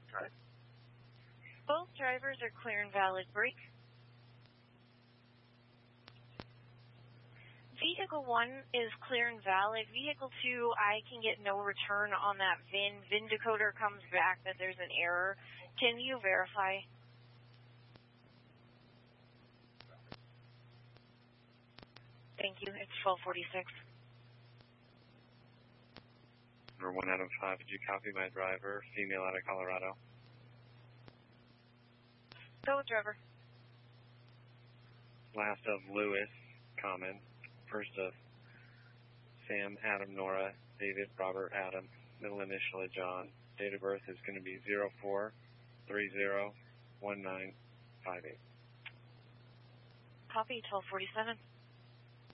Both drivers are clear and valid. Brake. Vehicle 1 is clear and valid. Vehicle 2, I can get no return on that VIN. VIN decoder comes back that there's an error. Can you verify? Thank you. It's 1246. Number 1 out of 5, did you copy my driver, female out of Colorado? Go with driver. Last of Lewis, comment. First of Sam, Adam, Nora, David, Robert, Adam. Middle initial of John. Date of birth is going to be 04301958. Copy, 1247.